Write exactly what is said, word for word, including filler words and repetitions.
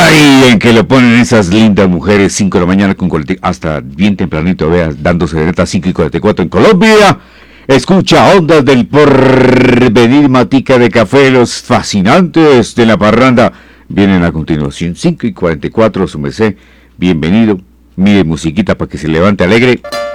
Ay, en que lo ponen esas lindas mujeres, cinco de la mañana con cuarenta, hasta bien tempranito, veas, dándose de cinco y cuarenta y cuatro en Colombia. Escucha Ondas del Porvenir, Matica de Café, los fascinantes de la parranda. Vienen a continuación, cinco y cuarenta y cuatro, su merced. Bienvenido. Mire, musiquita para que se levante alegre.